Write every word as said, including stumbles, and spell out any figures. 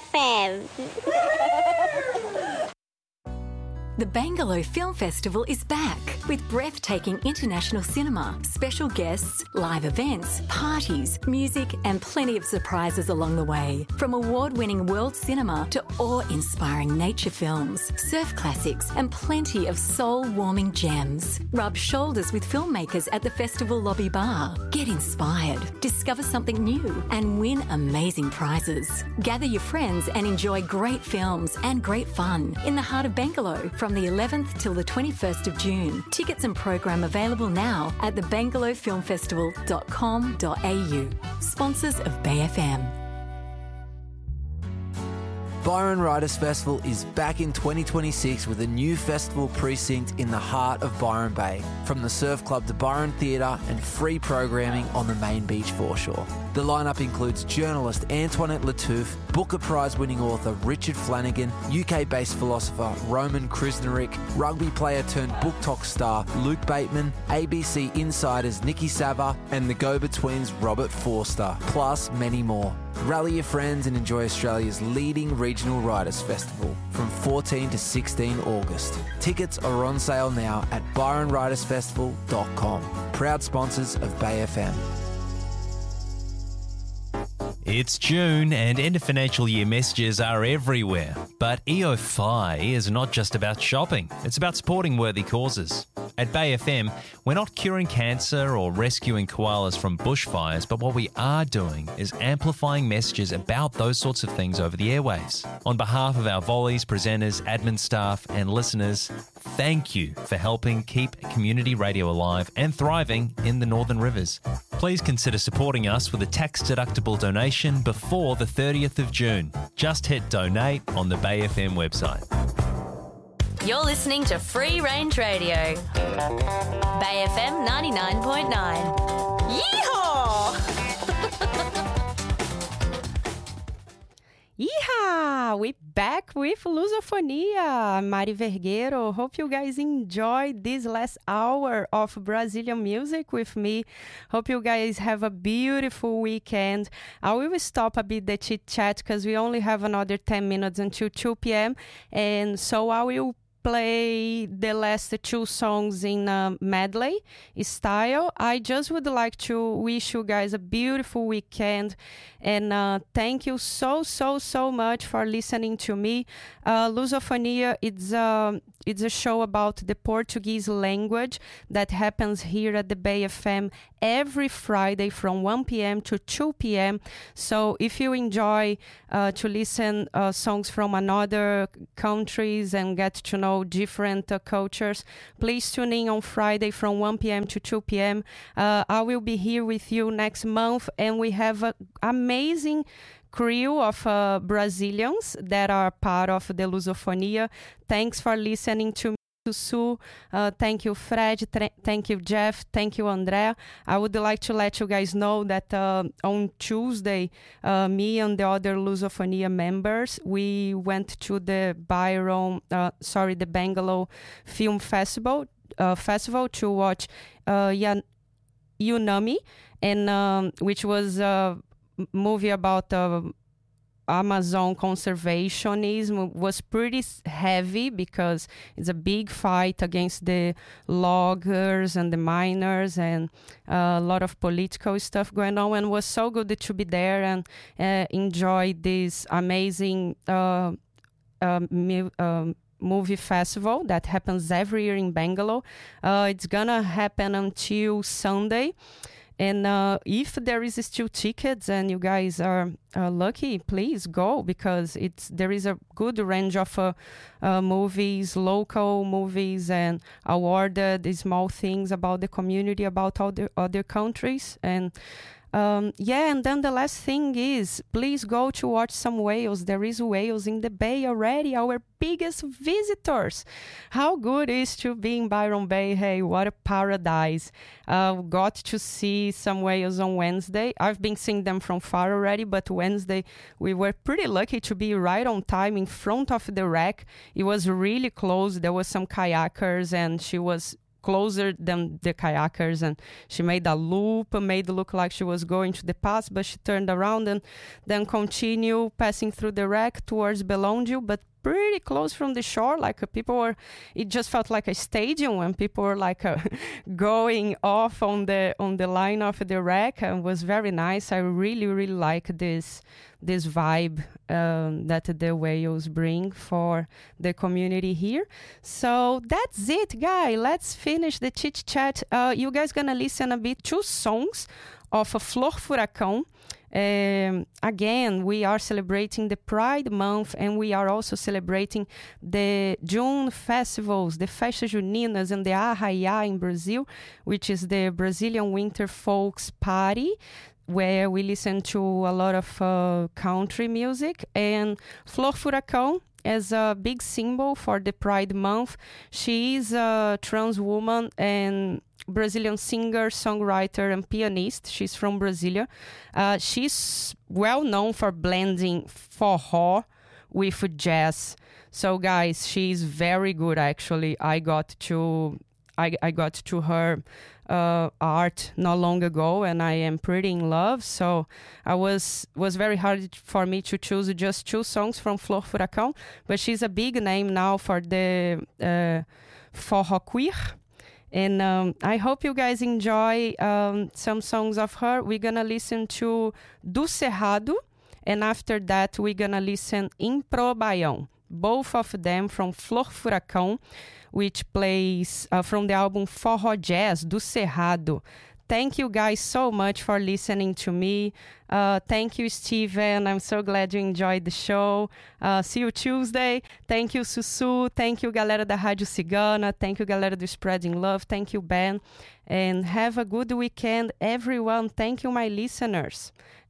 F M. The Bangalore Film Festival is back with breathtaking international cinema, special guests, live events, parties, music and plenty of surprises along the way. From award-winning world cinema to awe-inspiring nature films, surf classics and plenty of soul-warming gems. Rub shoulders with filmmakers at the festival lobby bar. Get inspired, discover something new and win amazing prizes. Gather your friends and enjoy great films and great fun in the heart of Bangalore from the eleventh till the twenty-first of June. Tickets and program available now at the bangalore film festival dot com dot a u. Sponsors of Bay F M. Byron Writers Festival is back in twenty twenty-six with a new festival precinct in the heart of Byron Bay, from the Surf Club to Byron Theatre and free programming on the main beach foreshore. The lineup includes journalist Antoinette Lattouf, Booker Prize-winning author Richard Flanagan, U K-based philosopher Roman Krznaric, rugby player turned book talk star Luke Bateman, A B C Insiders Nikki Sava, and the Go-Betweens Robert Forster, plus many more. Rally your friends and enjoy Australia's leading regional writers festival from fourteen to sixteen August. Tickets are on sale now at byron writers festival dot com. Proud sponsors of Bay F M. It's June and end of financial year messages are everywhere. But E O F I is not just about shopping, it's about supporting worthy causes. At Bay F M, we're not curing cancer or rescuing koalas from bushfires, but what we are doing is amplifying messages about those sorts of things over the airwaves. On behalf of our volleys, presenters, admin staff and listeners, thank you for helping keep community radio alive and thriving in the Northern Rivers. Please consider supporting us with a tax-deductible donation before the thirtieth of June. Just hit donate on the Bay F M website. You're listening to Free Range Radio. Bay F M ninety-nine point nine. Yeehaw! Yeehaw! We're back with Lusofonia. Mari Vergueiro. Hope you guys enjoyed this last hour of Brazilian music with me. Hope you guys have a beautiful weekend. I will stop a bit the chit chat because we only have another ten minutes until two p.m. And so I will play the last two songs in a medley style. I just would like to wish you guys a beautiful weekend and uh, thank you so so so much for listening to me. uh, Lusofonia, it's a, it's a show about the Portuguese language that happens here at the Bay F M every Friday from one p.m. to two p.m. So if you enjoy uh, to listen uh, songs from another countries and get to know different uh, cultures, please tune in on Friday from one p.m. to two p.m. Uh, I will be here with you next month, and we have an amazing crew of uh, Brazilians that are part of the Lusofonia. Thanks for listening to me. Sue, uh, thank you Fred, th- thank you Jeff, thank you Andrea. I would like to let you guys know that uh, on Tuesday, uh, me and the other Lusofonia members, we went to the Byron, uh, sorry, the Bangalore Film Festival, uh, festival to watch uh, Yan- Unami, and um, which was a movie about uh, Amazon conservationism. Was pretty heavy because it's a big fight against the loggers and the miners and uh, a lot of political stuff going on, and was so good to be there and uh, enjoy this amazing uh, uh, mu- um, movie festival that happens every year in Bangalore. Uh, it's gonna happen until Sunday. And uh, if there is still tickets and you guys are uh, lucky, please go, because it's there is a good range of uh, uh, movies, local movies, and awarded small things about the community, about other other countries. And Um, yeah, and then the last thing is, please go to watch some whales. There is whales in the Bay already, our biggest visitors. How good is to be in Byron Bay? Hey, what a paradise. Uh, got to see some whales on Wednesday. I've been seeing them from far already, but Wednesday we were pretty lucky to be right on time in front of the wreck. It was really close. There was some kayakers and she was closer than the kayakers, and she made a loop, made it look like she was going to the pass, but she turned around and then continue passing through the wreck towards Belondio, but pretty close from the shore. Like uh, people were, it just felt like a stadium when people were like uh, going off on the on the line of the wreck, and was very nice. I really really like this this vibe um, that the whales bring for the community here. So that's it, guy. Let's finish the chit chat. Uh, you guys gonna listen a bit two songs of a Flor Furacão. Um, again, we are celebrating the Pride Month, and we are also celebrating the June festivals, the Festas Juninas and the Arraiá in Brazil, which is the Brazilian Winter Folks Party, where we listen to a lot of uh, country music. And Flor Furacão, as a big symbol for the Pride Month, she is a trans woman and Brazilian singer, songwriter, and pianist. She's from Brasilia. Uh, she's well known for blending forró with jazz. So, guys, she's very good. Actually, I got to I, I got to her uh, art not long ago, and I am pretty in love. So, I was was very hard for me to choose just two songs from Flor Furacão, but she's a big name now for the uh, forró queer. And um, I hope you guys enjoy um, some songs of her. We're going to listen to Do Cerrado, and after that, we're going to listen Impro Baião. Both of them from Flor Furacão, which plays uh, from the album Forró Jazz, Do Cerrado. Thank you guys so much for listening to me. Uh, thank you, Steven. I'm so glad you enjoyed the show. Uh, see you Tuesday. Thank you, Sussu. Thank you, galera da Rádio Cigana. Thank you, galera do Spreading Love. Thank you, Ben. And have a good weekend, everyone. Thank you, my listeners.